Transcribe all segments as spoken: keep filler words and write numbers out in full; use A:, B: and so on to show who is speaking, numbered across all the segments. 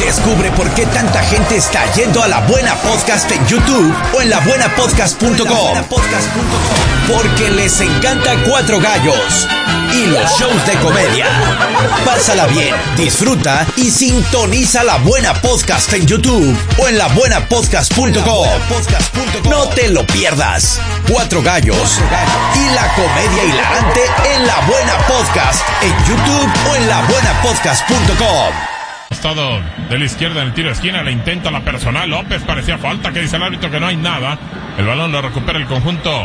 A: Descubre por qué tanta gente está yendo a La Buena Podcast en YouTube o en la buena podcast punto com. Porque les encanta Cuatro Gallos y los shows de comedia. Pásala bien, disfruta y sintoniza La Buena Podcast en YouTube o en la buena podcast punto com. No te lo pierdas. Cuatro Gallos y la comedia hilarante en La Buena Podcast en YouTube o en la buena podcast punto com.
B: Estado de la izquierda en el tiro de esquina, le intenta la personal. López, parecía falta, que dice el árbitro que no hay nada. El balón lo recupera el conjunto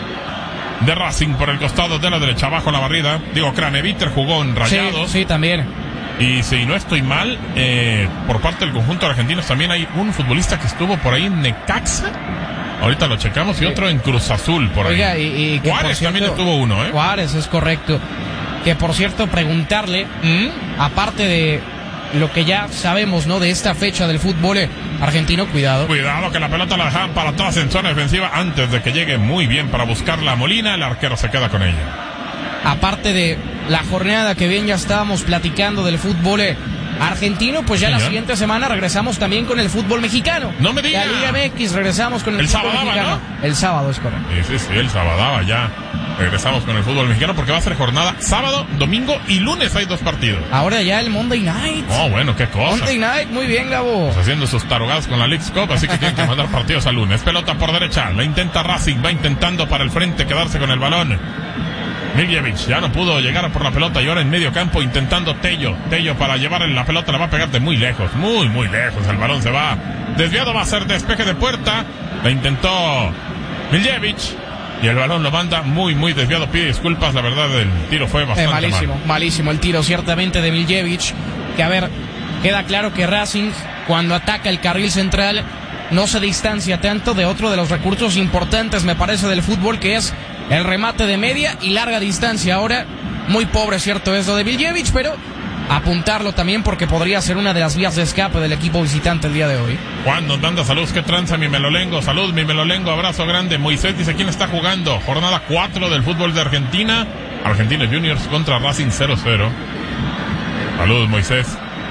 B: de Racing por el costado de la derecha, abajo la barrida. Digo, Craneviter jugó en Rayados.
C: Sí, sí, también.
B: Y si no estoy mal, eh, por parte del conjunto argentino también hay un futbolista que estuvo por ahí en Necaxa. Ahorita lo checamos. Y sí. Otro en Cruz Azul por
C: Oiga,
B: ahí.
C: Y, y que
B: Juárez
C: cierto,
B: también estuvo uno, ¿eh?
C: Juárez, es correcto. Que por cierto, preguntarle, ¿Mm? aparte de lo que ya sabemos, ¿no?, de esta fecha del fútbol argentino, cuidado.
B: Cuidado que la pelota la dejan para atrás en zona defensiva antes de que llegue muy bien para buscar la Molina. El arquero se queda con ella. Aparte
C: de la jornada que bien ya estábamos platicando del fútbol argentino, pues ya Señor. la siguiente semana regresamos también con el fútbol mexicano.
B: No me digas.
C: La Liga M X regresamos con el,
B: el
C: fútbol
B: sábado,
C: mexicano.
B: ¿no?
C: El sábado es correcto.
B: Sí, sí, sí, el sábado ya. Regresamos con el fútbol mexicano porque va a ser jornada sábado, domingo y lunes. Hay dos partidos.
C: Ahora ya el Monday Night.
B: Oh, bueno, qué cosa.
C: Monday Night, muy bien, Gabo.
B: Pues haciendo sus tarugadas con la Leagues Cup, así que tienen que mandar partidos al lunes. Pelota por derecha, la intenta Racing, va intentando para el frente quedarse con el balón. Miljevic ya no pudo llegar por la pelota y ahora en medio campo intentando Tello. Tello para llevar la pelota, la va a pegar de muy lejos, muy, muy lejos. El balón se va desviado, va a ser despeje de puerta. La intentó Miljevic. Y el balón lo manda muy, muy desviado. Pide disculpas, la verdad el tiro fue bastante
C: eh, malísimo,
B: mal.
C: malísimo el tiro ciertamente de Miljevic. Que a ver, queda claro que Racing cuando ataca el carril central no se distancia tanto de otro de los recursos importantes, me parece, del fútbol, que es el remate de media y larga distancia. Ahora, muy pobre, cierto, es lo de Miljevic, pero apuntarlo también porque podría ser una de las vías de escape del equipo visitante el día de hoy.
B: Juan nos manda saludos, que tranza mi melolengo, salud mi melolengo, abrazo grande. Moisés dice, ¿quién está jugando? Jornada cuatro del fútbol de Argentina, Argentinos Juniors contra Racing cero cero. Saludos, Moisés.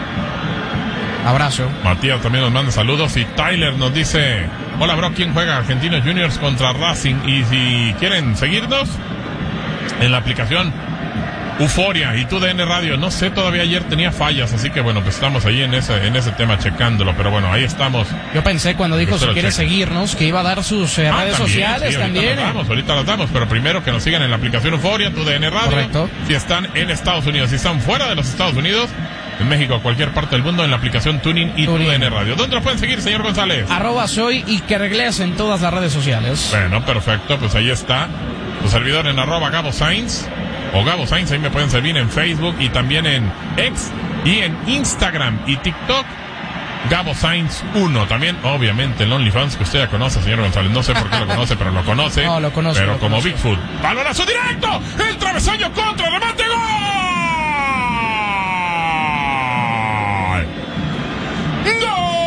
C: Abrazo.
B: Matías también nos manda saludos y Tyler nos dice, hola bro, ¿quién juega Argentinos Juniors contra Racing? Y si quieren seguirnos en la aplicación Euforia y T U D N Radio, no sé, todavía ayer tenía fallas, así que bueno, pues estamos ahí en ese en ese tema checándolo, pero bueno, ahí estamos.
C: Yo pensé cuando dijo si quiere seguirnos que iba a dar sus eh,
B: ah,
C: redes
B: también,
C: sociales
B: sí, ahorita
C: también.
B: Las damos, ahorita las damos, pero primero que nos sigan en la aplicación Euforia, T U D N Radio.
C: Correcto.
B: Si están en Estados Unidos, si están fuera de los Estados Unidos, en México, cualquier parte del mundo, en la aplicación Tuning y Tuning. T U D N Radio. ¿Dónde lo pueden seguir, señor González?
C: Arroba soy Ikergles en todas las redes sociales.
B: Bueno, perfecto, pues ahí está. Tu servidor en arroba Gabo Sainz o Gabo Sainz, ahí me pueden servir en Facebook y también en X y en Instagram y TikTok. Gabo Sainz uno. También, obviamente, el OnlyFans que usted ya conoce, señor González. No sé por qué lo conoce, pero lo conoce.
C: No, lo conoce.
B: Pero
C: lo
B: como
C: conozco.
B: Bigfoot. ¡Balonazo directo! ¡El travesaño contra! ¡Remate! ¡Gol! ¡Gol!